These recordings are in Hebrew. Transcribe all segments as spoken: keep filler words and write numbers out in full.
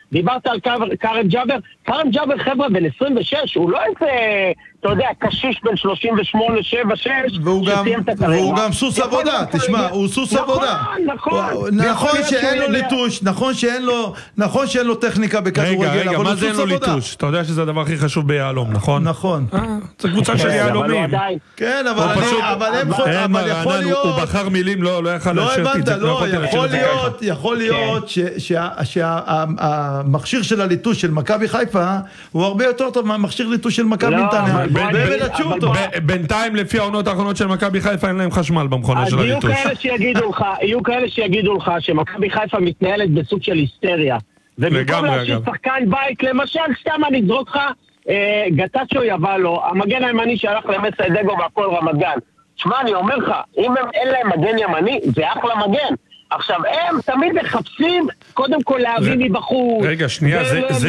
דיברת על קרם ג'אבר, קרם ג'אבר חבר'ה בן עשרים ושש, הוא לא איזה, אתה יודע, קשיש בן שלושים ושמונה, שבע, שש, שסיים את הקריירה. והוא גם סוס עבודה, תשמע, הוא סוס עבודה. נכון, נכון. נכון שאין לו ליטוש, נכון שאין לו, נכון שאין לו טכניקה בכדורגל, רגע, רגע, מה זה אין לו ליטוש? אתה יודע שזה הדבר הכי חשוב ביהלום, נכון? נכון. זה קבוצה של יהלומים. כן, אבל יכול להיות... הוא בחר מילים, לא יכל לשבת את זה. לא, יכול להיות שהמכשיר של הליטוש של מכבי חיפה הוא הרבה יותר טוב מהמכשיר ליטוש של מכבי נתניה. בינתיים לפי העונות האחרונות של מכבי חיפה אין להם חשמל במכונה של הליטוש. יהיו כאלה שיגידו לך שמכבי חיפה מתנהלת בסוג של היסטריה. ובמקום להשאיר שחקן בית, למשל, סתם אני אזרוק לך, גטאצ'ו יבלו, המגן הימני שהלך למסיידגו והפועל רמת גן. תשמע, אני אומר לך, אם אין להם מגן ימני, זה אחלה מגן. עכשיו, הם תמיד מחפשים, קודם כל להביא מבחוץ. רגע, שנייה,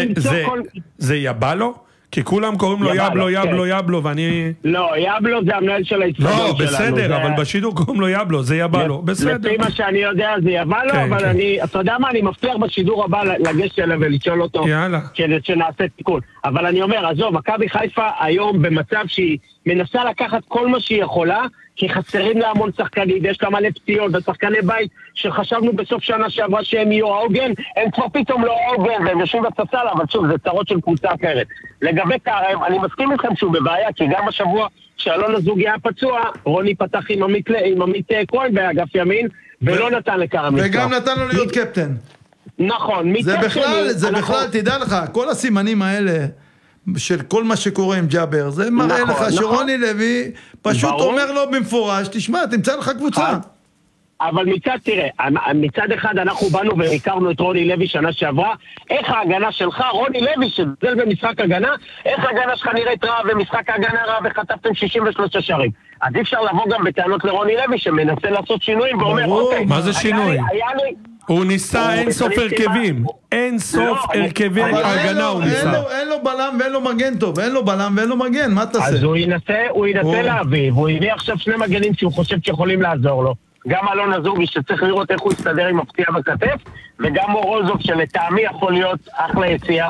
זה יבלו? כי כולם קוראים לו יבלו, יבלו, יבלו, ואני... לא, יבלו זה המנהל של ההצטרדות שלנו. לא, בסדר, אבל בשידור קוראים לו יבלו, זה יבלו, בסדר. לפי מה שאני יודע זה יבלו, אבל אני, אתה יודע מה, אני מבטיח בשידור הבא לגשת אליו ולשאול אותו, שנעשה תיקון. אבל אני אומר, עזוב, מכבי חיפה היום במצב שהיא מנסה לקחת כל מה שהיא יכולה, כי חסרים לה המון שחקנים, יש לה מלא פציעות ושחקני בית שחשבנו בסוף שנה שעברה שהם יהיו העוגן, הם כבר פתאום לא העוגן והם יושבים בספסל, אבל שוב, זה צרות של קבוצה אחרת. לגבי קרם, אני מסכים איתכם שהוא בבעיה, כי גם השבוע שאלון הזוגי היה פצוע, רוני פתח עם עמית, עם עמית כהן באגף ימין, ולא נתן לקרם. וגם נתן לו להיות קפטן. נכון. זה בכלל, זה בכלל, תדע לך, כל הסימנים האלה, של כל מה שקורה עם ג'אבר, זה מראה לך שרוני לוי פשוט אומר לו במפורש, תשמע, תמצא לך קבוצה. אבל מצד, תראה, מצד אחד אנחנו באנו והכרנו את רוני לוי שנה שעברה, איך ההגנה שלך, רוני לוי שזל במשחק הגנה, איך ההגנה שלך נראית רע במשחק ההגנה רע וחטפתם שישים ושלושה שערים. אז אי אפשר לבוא גם בטענות לרוני לוי שמנסה לעשות שינויים ואומר, אוקיי, מה זה שינוי? הוא ניסה אין סוף הרכבים, אין סוף הרכבי הגנה הוא ניסה. אין לו בלם ואין לו מגן טוב, אין לו בלם ואין לו מגן, מה תעשה? אז הוא ינסה להביא, והוא הביא עכשיו שני מגנים שהוא חושב שיכולים לעזור לו. גם אלון הזוגי שצריך לראות איך הוא יסתדר עם הפציעה בכתף, וגם מורוזוב שלטעמי יכול להיות אחלה יציאה.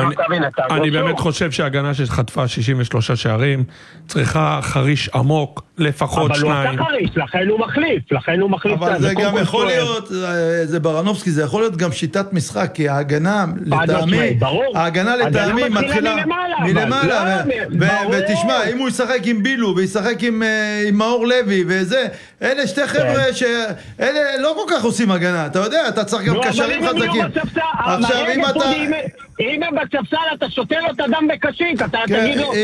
אני באמת חושב שההגנה שחטפה שישים ושלושה שערים צריכה חריש עמוק, לפחות שניים. אבל הוא עשה חריש, לכן הוא מחליף, לכן הוא מחליף. אבל זה גם יכול להיות, זה ברנובסקי, זה יכול להיות גם שיטת משחק, כי ההגנה לטעמי, ההגנה לטעמי מתחילה מלמעלה, ותשמע, אם הוא ישחק עם בילו, וישחק עם מאור לוי, וזה, אלה שתי חבר'ה שאלה לא כל כך עושים הגנה, אתה יודע, אתה צריך גם קשרים חזקים. עכשיו, אם אתה... אם הם בספסל אתה שותה לו את הדם בקשית, אתה תגיד לו...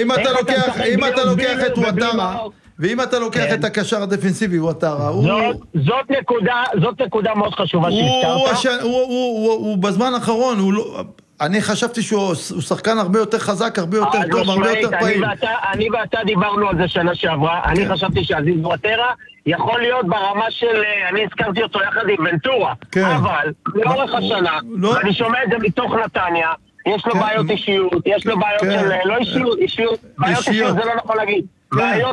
אם אתה לוקח את וואטרה, ואם אתה לוקח את הקשר הדפנסיבי וואטרה, זאת נקודה, זאת נקודה מאוד חשובה שהזכרת. הוא בזמן האחרון, אני חשבתי שהוא שחקן הרבה יותר חזק, הרבה יותר טוב, הרבה יותר פעיל. אני ואתה דיברנו על זה שנה שעברה, אני חשבתי שעזיז וואטרה יכול להיות ברמה של, אני הזכרתי אותו יחד עם ונטורה, אבל לאורך השנה, אני שומע את זה מתוך נתניה, יש לו בעיות אישיות, יש לו בעיות של, לא אישיות, אישיות, בעיות אישיות, זה לא נכון להגיד, בעיות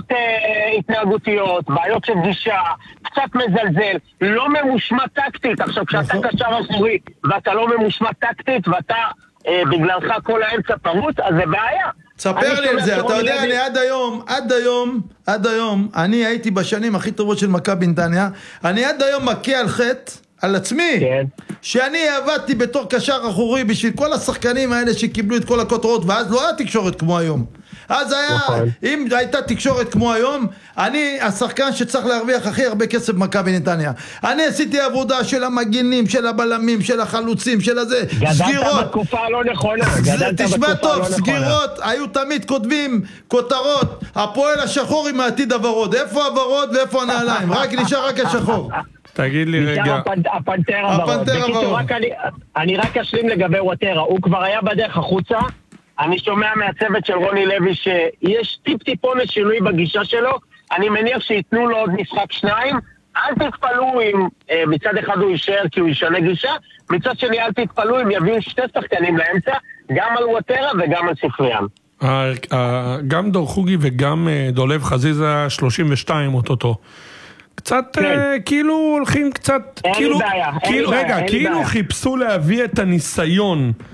התנהגותיות, בעיות של גישה, קצת מזלזל, לא ממושמע טקטית. עכשיו כשאתה קשר אחורי ואתה לא ממושמע טקטית ואתה בגללך כל האמצע פרוץ, אז זה בעיה. תספר לי על זה, אתה יודע, אני עד היום, עד היום, עד היום, אני הייתי בשנים הכי טובות של מכבי נתניה, אני עד היום מכה על חטא, על עצמי, שאני עבדתי בתור קשר אחורי בשביל כל השחקנים האלה שקיבלו את כל הכותרות, ואז לא היה תקשורת כמו היום. אז היה, אם הייתה תקשורת כמו היום, אני השחקן שצריך להרוויח הכי הרבה כסף במכבי נתניה. אני עשיתי עבודה של המגינים, של הבלמים, של החלוצים, של הזה, סגירות. גדלת בתקופה לא נכונה. תשמע טוב, סגירות, היו תמיד כותבים כותרות, הפועל השחור עם העתיד הוורוד. איפה הוורוד ואיפה הנעליים? רק נשאר רק השחור. תגיד לי רגע. הפנתר הוורוד. בקיצור, אני רק אשלים לגבי וואטרה. הוא כבר היה בדרך החוצה. אני שומע מהצוות של רוני לוי שיש טיפ טיפונת שינוי בגישה שלו, אני מניח שיתנו לו עוד משחק שניים, אל תתפלו אם מצד אחד הוא יישאר כי הוא ישנה גישה, מצד שני אל תתפלו אם יביאו שתי שחקנים לאמצע, גם על וואטרה וגם על ספריאן. גם דור חוגי וגם דולב חזיזה שלושים ושתיים אוטוטו. קצת כאילו הולכים קצת, כאילו, רגע, כאילו חיפשו להביא את הניסיון